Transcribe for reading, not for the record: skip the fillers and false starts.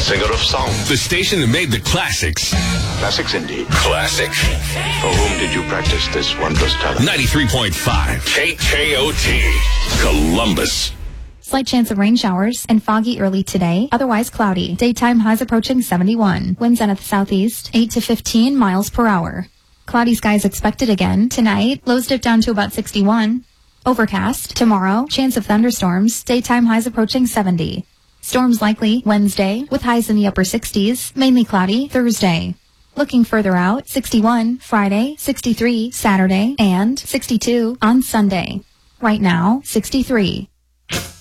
singer of song. The station that made the classics. Classics indeed. Classic. For whom did you practice this wondrous talent? 93.5 KKOT, Columbus. Slight chance of rain showers and foggy early today, otherwise cloudy. Daytime highs approaching 71. Winds out of the southeast, 8 to 15 miles per hour. Cloudy skies expected again tonight. Lows dip down to about 61. Overcast tomorrow. Chance of thunderstorms. Daytime highs approaching 70. Storms likely Wednesday with highs in the upper 60s. Mainly cloudy Thursday. Looking further out, 61 Friday, 63 Saturday, and 62 on Sunday. Right now, 63.